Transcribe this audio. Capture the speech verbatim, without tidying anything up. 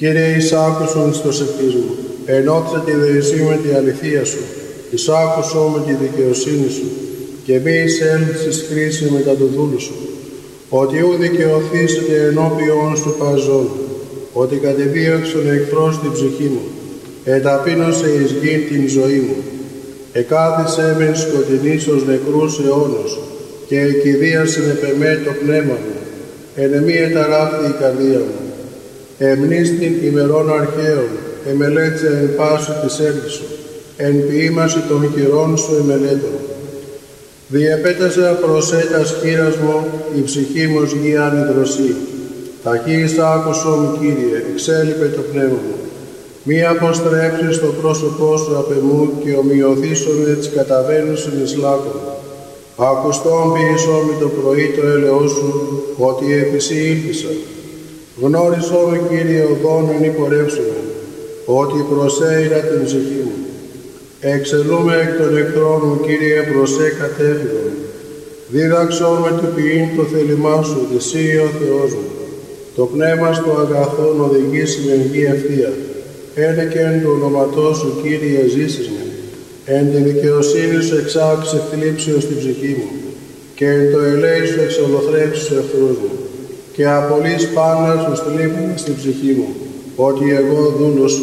Κύριε, εισάκουσον εις προσευχής μου, ενώτισε τη δεησή με τη αληθεία σου, εισάκουσον με τη δικαιοσύνη σου, και μη εισέλθεις χρήση μετά του δούλου σου, ότι ου δικαιωθήσετε ενώπιον σου παζών, ότι κατεδίωξον εχθρός την ψυχή μου, εταπείνωσε εις γη την ζωή μου, εκάθισε με σκοτεινής ως νεκρούς αιώνος, και εκηδίασεν επ' εμέ το πνεύμα μου, εν εμή εταράχθη η καρδία μου. Εμνίστην ημερών αρχαίων, εμελέτησε εν πάση της έργης σου, εν ποίημαση των χειρών σου εμελέτων. Διεπέτασε προσέτας χείρας μου, η ψυχή μου ως γη ανιδροσή. Ταχύς άκουσον, Κύριε, εξέλιπε το πνεύμα μου. Μη αποστρέψεις το πρόσωπό σου απ' εμού και ομοιωθήσον έτσι καταβαίνουσιν εις λάκκον. Ακουστόν ποιησόν με το πρωί το έλεος σου, ότι επί σοι ήλπισα. Γνώρισό με, Κύριε, οδόν εν υπορεύσουμε, ότι προσέειρα την ψυχή μου. Εξελούμε εκ των εχθρών μου, Κύριε, προσέ κατέφυγον. Δίδαξόν με του ποιήν το θέλημά σου, ότι Συ ο Θεός μου. Το πνεύμα στο αγαθόν οδηγήσει με γη ευθεία. Ένε και εν του ονοματός σου, Κύριε, ζήσεις με. Εν τη δικαιοσύνη σου εξάξε θλίψεως στην ψυχή μου, και εν το ελέη σου εξολοθρέψεις τους εχθρούς μου, και απολύς πάντα στους θλίψεις στην ψυχή μου, ότι εγώ δούλος σου